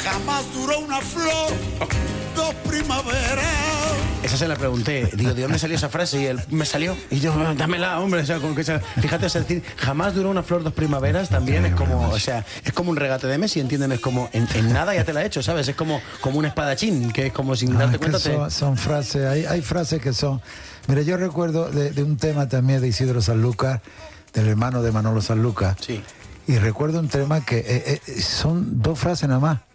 jamás duró una flor, 2 primaveras. Esa se la pregunté, digo, ¿de dónde salió esa frase? Y él me salió, y yo, dámela, hombre, o sea, con que fíjate, es decir, jamás duró una flor 2 primaveras, también es como, o sea, es como un regate de Messi, ¿entienden? Es como, en nada ya te la he hecho, ¿sabes? Es como un espadachín, que es como sin darte cuenta. Son frases, hay frases que son... Mira, yo recuerdo de un tema también de Isidro Sanlúcar, del hermano de Manolo Sanlúcar, sí. Y recuerdo un tema que son 2 frases nada más.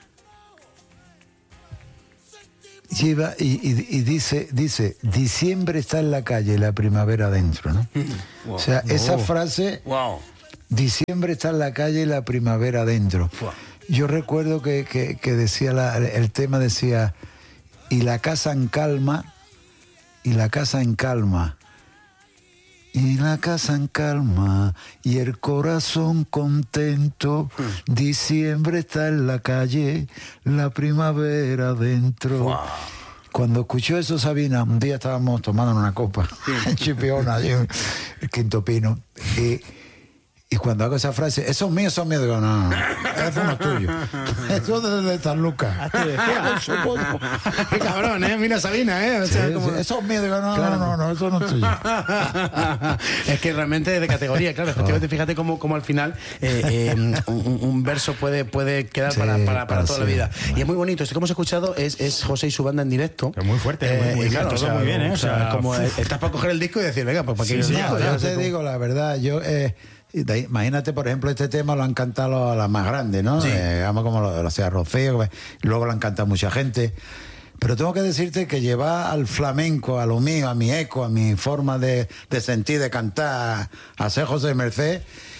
Lleva y dice, diciembre está en la calle, la primavera adentro, ¿no? Wow. O sea, esa frase, wow. Diciembre está en la calle, la primavera adentro. Wow. Yo recuerdo que decía, el tema decía, y la casa en calma, y la casa en calma, y la casa en calma, y el corazón contento, diciembre está en la calle, la primavera adentro. Wow. Cuando escuchó eso Sabina, un día estábamos tomando una copa en Chipiona, allí en el Quinto Pino, y cuando hago esa frase, esos míos son míos, digo, no, eso no es tuyo. Eso es de San Lucas. Qué cabrón, Mira Sabina, O sea, sí, como... sí, esos míos, digo, no, claro. no, eso no es tuyo. Es que realmente es de categoría, claro. Efectivamente, fíjate cómo al final un verso puede quedar para toda la vida. Y es muy bonito. Esto que hemos escuchado es José y su banda en directo. Es muy fuerte, muy claro, todo muy bien, O sea, como estás para coger el disco y decir, venga, pues para qué. Sí, yo te digo la verdad, imagínate, por ejemplo, este tema lo han cantado las más grandes, ¿no? Sí. Como lo hacía Rocío, luego lo han cantado mucha gente. Pero tengo que decirte que llevar al flamenco, a lo mío, a mi eco, a mi forma de sentir, de cantar, a ser José Merced,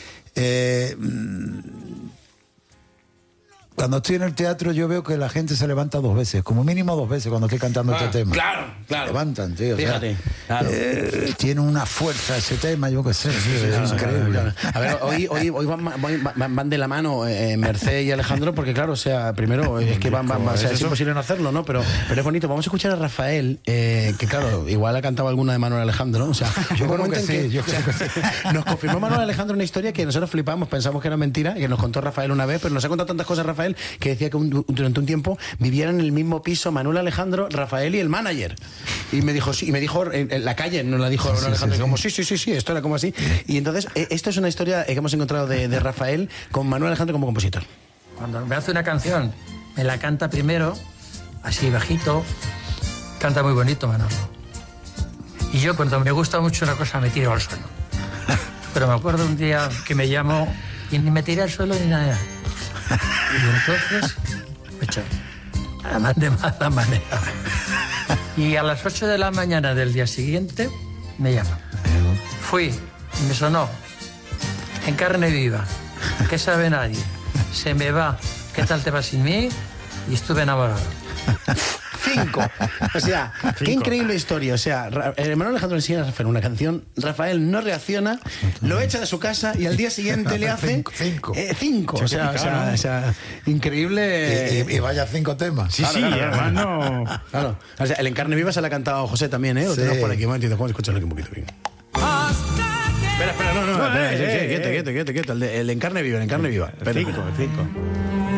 cuando estoy en el teatro yo veo que la gente se levanta 2 veces, como mínimo 2 veces cuando estoy cantando este tema. Claro. Se levantan, tío. Fíjate, o sea, claro. Tiene una fuerza ese tema, yo qué sé, es increíble. Claro. A ver, hoy van de la mano Merced y Alejandro, porque claro, o sea, primero es que van o sea, es imposible no hacerlo, ¿no? Pero es bonito. Vamos a escuchar a Rafael, que claro, igual ha cantado alguna de Manuel Alejandro, ¿no? O sea, yo creo que sí, nos confirmó Manuel Alejandro una historia que nosotros flipamos, pensamos que era mentira, que nos contó Rafael una vez, pero nos ha contado tantas cosas Rafael que decía que durante un tiempo vivían en el mismo piso Manuel Alejandro, Rafael y el manager. Y me dijo, en la calle, nos la dijo Manuel Alejandro, como sí, esto era como así. Y entonces, esto es una historia que hemos encontrado de Rafael con Manuel Alejandro como compositor. Cuando me hace una canción, me la canta primero, así bajito, canta muy bonito Manolo. Y yo cuando me gusta mucho una cosa me tiro al suelo. Pero me acuerdo un día que me llamó y ni me tiré al suelo ni nada. Y entonces me echó, además de mala manera. Y a las 8 de la mañana del día siguiente me llama. Fui y me sonó en carne viva. ¿Qué sabe nadie? Se me va. ¿Qué tal te va sin mí? Y estuve enamorado. 5. O sea, qué increíble historia. O sea, Manuel Alejandro le enseña a Rafael una canción, Rafael no reacciona, lo echa de su casa y al día siguiente le hace 5. O sea, increíble. Y vaya 5 temas. Sí, además no... Claro. O sea, el Encarne Viva se le ha cantado José también, Lo tenemos por aquí. Un momentito, vamos a escucharlo aquí un poquito. Bien. Espera, no, quieto. El Encarne Viva, 5.